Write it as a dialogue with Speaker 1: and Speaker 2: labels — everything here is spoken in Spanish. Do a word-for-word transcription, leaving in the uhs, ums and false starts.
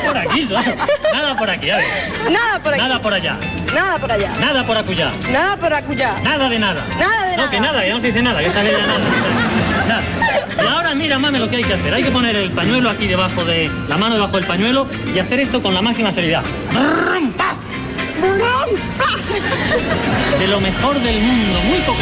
Speaker 1: por aquí, ¿sabes? Nada por aquí, a ver.
Speaker 2: Nada por aquí.
Speaker 1: Nada por allá.
Speaker 2: Nada por allá.
Speaker 1: Nada por acullá.
Speaker 2: Nada por acullá.
Speaker 1: Nada de nada.
Speaker 2: Nada de
Speaker 1: no,
Speaker 2: nada.
Speaker 1: que nada, ya no se dice nada, que esta vez ya nada. Nada. Y ahora mira, mame, lo que hay que hacer. Hay que poner el pañuelo aquí debajo de... La mano debajo del pañuelo y hacer esto con la máxima seriedad. De lo mejor del mundo, muy poca